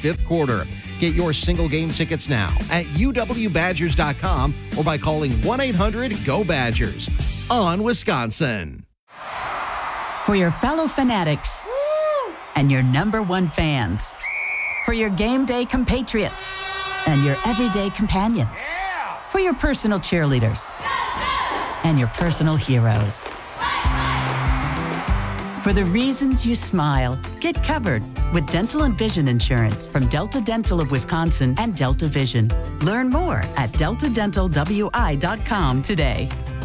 fifth quarter. Get your single game tickets now at uwbadgers.com or by calling 1-800-GO-BADGERS. On Wisconsin. For your fellow fanatics and your number one fans. For your game day compatriots and your everyday companions. For your personal cheerleaders and your personal heroes. For the reasons you smile, get covered with dental and vision insurance from Delta Dental of Wisconsin and Delta Vision. Learn more at deltadentalwi.com today.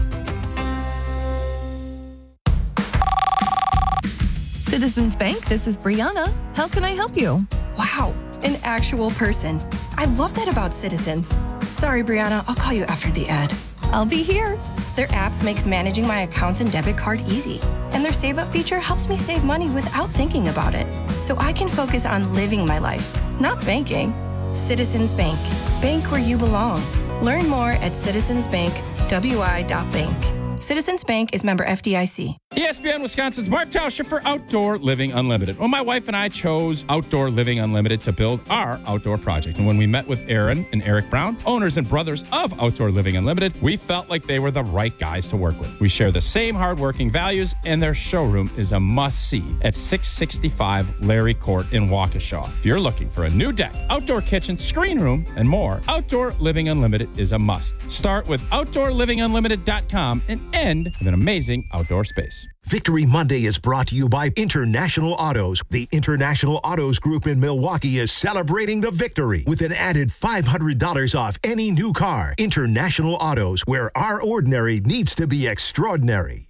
Citizens Bank, this is Brianna. How can I help you? Wow, an actual person. I love that about Citizens. Sorry, Brianna, I'll call you after the ad. I'll be here. Their app makes managing my accounts and debit card easy. And their Save Up feature helps me save money without thinking about it. So I can focus on living my life, not banking. Citizens Bank. Bank where you belong. Learn more at citizensbankwi.bank. Citizens Bank is member FDIC. ESPN Wisconsin's Mark Tauscher for Outdoor Living Unlimited. Well, my wife and I chose Outdoor Living Unlimited to build our outdoor project. And when we met with Aaron and Eric Brown, owners and brothers of Outdoor Living Unlimited, we felt like they were the right guys to work with. We share the same hardworking values, and their showroom is a must-see at 665 Larry Court in Waukesha. If you're looking for a new deck, outdoor kitchen, screen room, and more, Outdoor Living Unlimited is a must. Start with OutdoorLivingUnlimited.com and end with an amazing outdoor space. Victory Monday is brought to you by International Autos. The International Autos Group in Milwaukee is celebrating the victory with an added $500 off any new car. International Autos, where our ordinary needs to be extraordinary.